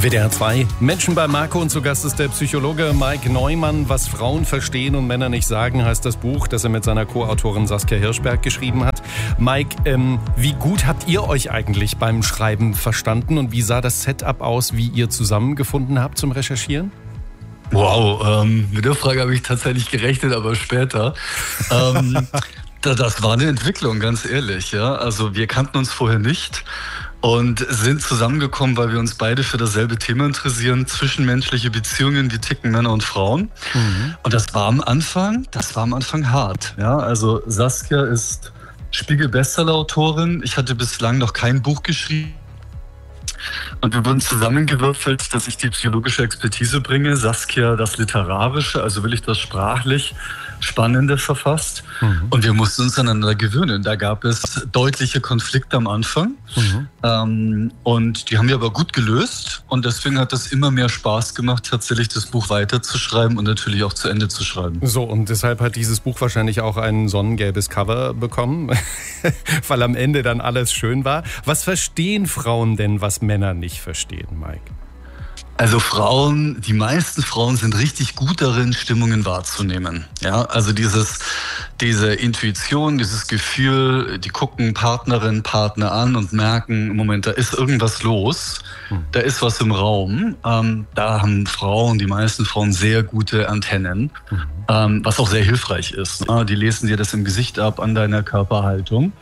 WDR 2, Menschen bei Marco, und zu Gast ist der Psychologe Mike Neumann. Was Frauen verstehen und Männer nicht sagen, heißt das Buch, das er mit seiner Co-Autorin Saskia Hirschberg geschrieben hat. Mike, wie gut habt ihr euch eigentlich beim Schreiben verstanden und wie sah das Setup aus, wie ihr zusammengefunden habt zum Recherchieren? Wow, mit der Frage habe ich tatsächlich gerechnet, aber später. Das war eine Entwicklung, ganz ehrlich. Ja? Also wir kannten uns vorher nicht und sind zusammengekommen, weil wir uns beide für dasselbe Thema interessieren, zwischenmenschliche Beziehungen, wie ticken Männer und Frauen. Und das war am Anfang hart. Ja? Also Saskia ist Spiegel-Bestseller-Autorin. Ich hatte bislang noch kein Buch geschrieben. Und wir wurden zusammengewürfelt, dass ich die psychologische Expertise bringe, Saskia das Literarische, also will ich das sprachlich Spannende verfasst. Und wir mussten uns aneinander gewöhnen. Da gab es deutliche Konflikte am Anfang. Und die haben wir aber gut gelöst. Und deswegen hat es immer mehr Spaß gemacht, tatsächlich das Buch weiterzuschreiben und natürlich auch zu Ende zu schreiben. So, und deshalb hat dieses Buch wahrscheinlich auch ein sonnengelbes Cover bekommen, weil am Ende dann alles schön war. Was verstehen Frauen denn, was Männer nicht verstehen, Mike? Also die meisten Frauen sind richtig gut darin, Stimmungen wahrzunehmen. Ja, also diese Intuition, dieses Gefühl, die gucken Partnerin, Partner an und merken, Moment, da ist irgendwas los, da ist was im Raum. Da haben die meisten Frauen sehr gute Antennen, was auch sehr hilfreich ist. Die lesen dir das im Gesicht ab, an deiner Körperhaltung.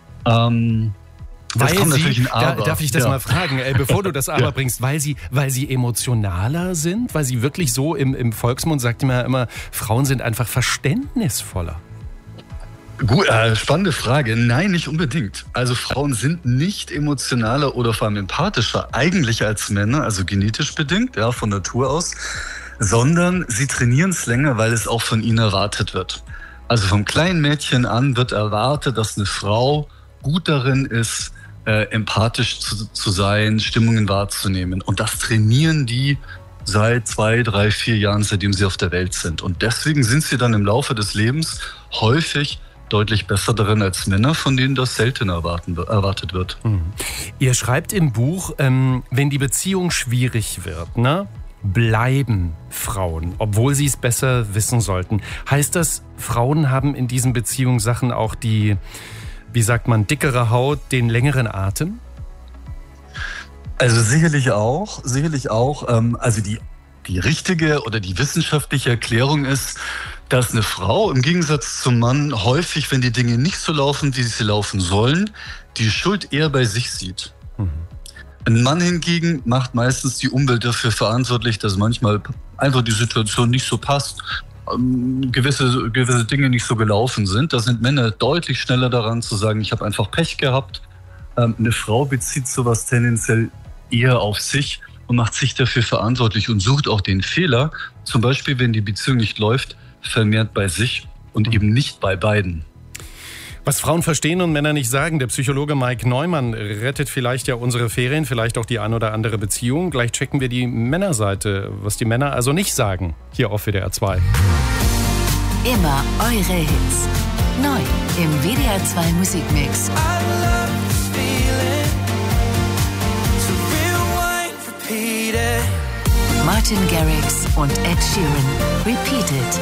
Das kommt natürlich ein Aber. Darf ich das mal fragen, bevor du das Aber bringst, weil sie emotionaler sind? Weil sie wirklich so im Volksmund sagt man ja immer, Frauen sind einfach verständnisvoller. Gut, spannende Frage. Nein, nicht unbedingt. Also Frauen sind nicht emotionaler oder vor allem empathischer eigentlich als Männer, also genetisch bedingt, ja, von Natur aus, sondern sie trainieren es länger, weil es auch von ihnen erwartet wird. Also vom kleinen Mädchen an wird erwartet, dass eine Frau gut darin ist, empathisch zu sein, Stimmungen wahrzunehmen. Und das trainieren die seit 2, 3, 4 Jahren, seitdem sie auf der Welt sind. Und deswegen sind sie dann im Laufe des Lebens häufig deutlich besser darin als Männer, von denen das selten erwartet wird. Ihr schreibt im Buch, wenn die Beziehung schwierig wird, bleiben Frauen, obwohl sie es besser wissen sollten. Heißt das, Frauen haben in diesen Beziehungssachen auch die, wie sagt man, dickere Haut, den längeren Atem? Also sicherlich auch. Also die richtige oder die wissenschaftliche Erklärung ist, dass eine Frau im Gegensatz zum Mann häufig, wenn die Dinge nicht so laufen, wie sie laufen sollen, die Schuld eher bei sich sieht. Ein Mann hingegen macht meistens die Umwelt dafür verantwortlich, dass manchmal einfach die Situation nicht so passt, gewisse Dinge nicht so gelaufen sind. Da sind Männer deutlich schneller daran zu sagen, ich habe einfach Pech gehabt. Eine Frau bezieht sowas tendenziell eher auf sich und macht sich dafür verantwortlich und sucht auch den Fehler, zum Beispiel, wenn die Beziehung nicht läuft, vermehrt bei sich und eben nicht bei beiden. Was Frauen verstehen und Männer nicht sagen. Der Psychologe Mike Neumann rettet vielleicht ja unsere Ferien, vielleicht auch die ein oder andere Beziehung. Gleich checken wir die Männerseite, was die Männer also nicht sagen, hier auf WDR 2. Immer eure Hits. Neu im WDR 2 Musikmix. Martin Garrix und Ed Sheeran. Repeated.